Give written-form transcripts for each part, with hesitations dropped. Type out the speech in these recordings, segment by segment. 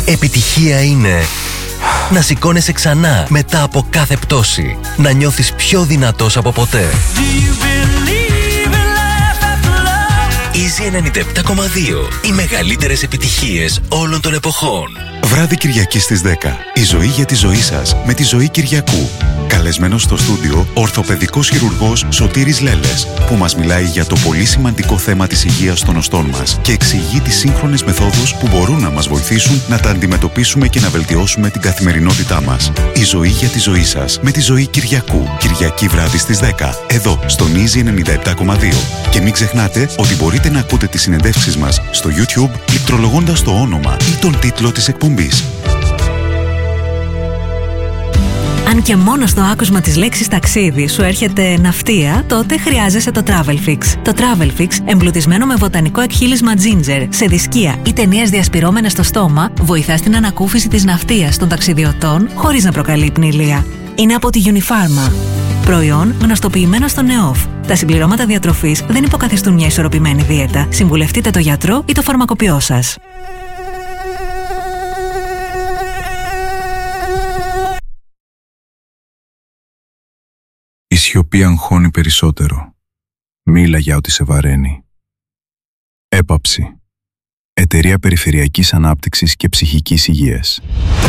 Επιτυχία είναι να σηκώνεσαι ξανά μετά από κάθε πτώση. Να νιώθεις πιο δυνατός από ποτέ. Easy 97,2. Οι μεγαλύτερες επιτυχίες όλων των εποχών. Βράδυ Κυριακή στις 10. Η ζωή για τη ζωή σας με τη Ζωή Κυριακού. Καλεσμένος στο στούντιο, ορθοπαιδικός χειρουργός Σωτήρης Λέλες, που μας μιλάει για το πολύ σημαντικό θέμα της υγείας των οστών μας και εξηγεί τις σύγχρονες μεθόδους που μπορούν να μας βοηθήσουν να τα αντιμετωπίσουμε και να βελτιώσουμε την καθημερινότητά μας. Η ζωή για τη ζωή σας με τη Ζωή Κυριακού. Κυριακή βράδυ στις 10. Εδώ, στον Easy 97,2. Και μην ξεχνάτε ότι μπορείτε να ακούτε τις συνεντεύξεις μας στο YouTube πληκτρολογώντας το όνομα ή τον τίτλο της εκπομπής. Αν και μόνο στο άκουσμα της λέξης ταξίδι σου έρχεται ναυτία, τότε χρειάζεσαι το Travelfix. Το Travelfix, εμπλουτισμένο με βοτανικό εκχύλισμα ginger, σε δισκία ή ταινίες διασπυρώμενες στο στόμα, βοηθά στην ανακούφιση της ναυτίας των ταξιδιωτών χωρίς να προκαλεί πνηλεία. Είναι από τη Unifarma. Προϊόν γνωστοποιημένο στο ΝΕΟΦ. Τα συμπληρώματα διατροφής δεν υποκαθιστούν μια ισορροπημένη δίαιτα. Συμβουλευτείτε το γιατρό ή το φαρμακοποιό σας. Η σιωπή αγχώνει περισσότερο. Μίλα για ό,τι σε βαραίνει. Έπαψη. Εταιρεία Περιφερειακής Ανάπτυξης και Ψυχικής Υγείας.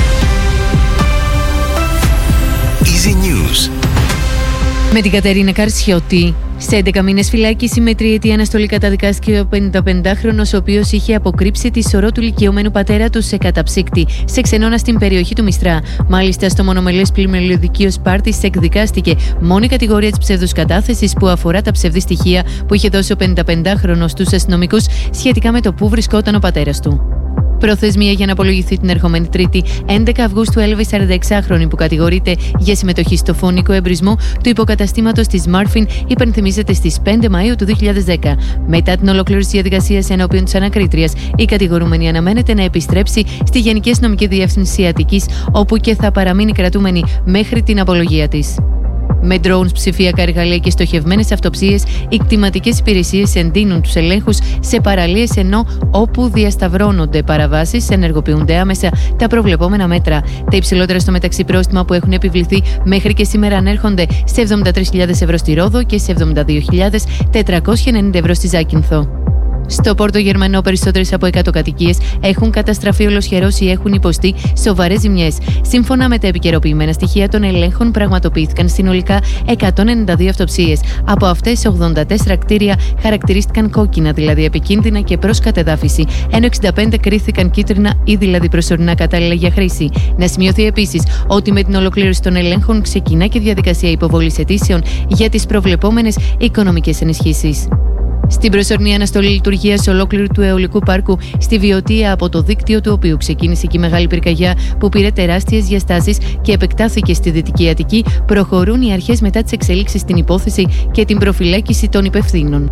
Easy News. Με την Κατερίνα Καρσιώτη. Σε 11 μήνες φυλάκιση με τριετή αναστολή καταδικάστηκε ο 55χρονος, ο οποίος είχε αποκρύψει τη σωρό του ηλικιωμένου πατέρα του σε καταψύκτη, σε ξενώνα στην περιοχή του Μιστρά. Μάλιστα, στο μονομελές πλημελιωδικείο Σπάρτης εκδικάστηκε μόνη κατηγορία της ψευδούς κατάθεσης που αφορά τα ψευδή στοιχεία που είχε δώσει ο 55χρονος στους αστυνομικούς σχετικά με το που βρισκόταν ο πατέρας του. Προθεσμία για να απολογηθεί την ερχομένη Τρίτη, 11 Αυγούστου, έλαβε 46χρονη που κατηγορείται για συμμετοχή στο φωνικό εμπρισμό του υποκαταστήματος της Μάρφιν, υπενθυμίζεται στις 5 Μαΐου του 2010. Μετά την ολοκλήρωση διαδικασίας ενώπιον της ανακρίτριας, η κατηγορούμενη αναμένεται να επιστρέψει στη Γενική Αστυνομική Διεύθυνση Αττικής, όπου και θα παραμείνει κρατούμενη μέχρι την απολογία της. Με drones, ψηφιακά εργαλεία και στοχευμένες αυτοψίες, οι κτηματικές υπηρεσίες εντείνουν τους ελέγχους σε παραλίες, ενώ όπου διασταυρώνονται παραβάσεις ενεργοποιούνται άμεσα τα προβλεπόμενα μέτρα. Τα υψηλότερα στο μεταξύ πρόστιμα που έχουν επιβληθεί μέχρι και σήμερα ανέρχονται σε 73.000 ευρώ στη Ρόδο και σε 72.490 ευρώ στη Ζάκυνθο. Στο Πόρτο Γερμανό, περισσότερες από 100 κατοικίες έχουν καταστραφεί ολοσχερώς ή έχουν υποστεί σοβαρές ζημιές. Σύμφωνα με τα επικαιροποιημένα στοιχεία των ελέγχων, πραγματοποιήθηκαν συνολικά 192 αυτοψίες. Από αυτές, 84 κτίρια χαρακτηρίστηκαν κόκκινα, δηλαδή επικίνδυνα και προς κατεδάφιση, ενώ 65 κρίθηκαν κίτρινα ή δηλαδή προσωρινά κατάλληλα για χρήση. Να σημειωθεί επίσης ότι με την ολοκλήρωση των ελέγχων ξεκινά και διαδικασία υποβολής αιτήσεων για τις προβλεπόμενες οικονομικές ενισχύσεις. Στην προσωρινή αναστολή λειτουργίας ολόκληρου του αιωλικού πάρκου στη Βιωτία, από το δίκτυο του οποίου ξεκίνησε και η μεγάλη πυρκαγιά που πήρε τεράστιες διαστάσεις και επεκτάθηκε στη Δυτική Αττική, προχωρούν οι αρχές μετά τις εξελίξεις στην υπόθεση και την προφυλάκηση των υπευθύνων.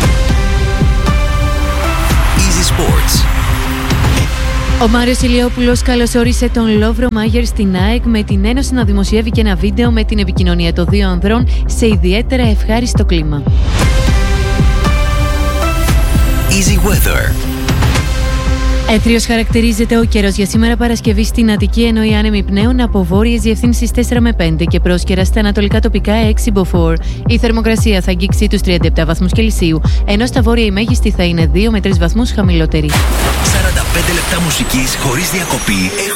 Easy Sports. Ο Μάριος Ηλιόπουλος καλωσόρισε τον Λόβρο Μάγερ στην ΑΕΚ, με την Ένωση να δημοσιεύει και ένα βίντεο με την επικοινωνία των δύο ανδρών σε ιδιαίτερα ευχάριστο κλίμα. Easy Weather. Έθριος χαρακτηρίζεται ο καιρός για σήμερα Παρασκευή στην Αττική, ενώ οι άνεμοι πνέουν από βόρειες διευθύνσεις 4 με 5 και πρόσκαιρα στα ανατολικά τοπικά 6 μποφόρ. Η θερμοκρασία θα αγγίξει τους 37 βαθμούς Κελσίου, ενώ στα βόρεια η μέγιστη θα είναι 2 με 3 βαθμούς χαμηλότερη. 45 λεπτά μουσικής χωρίς διακοπή.